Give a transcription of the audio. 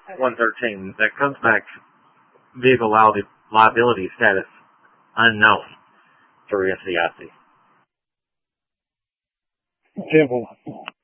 113 that comes back vehicle liability status unknown through FDIC. Simple.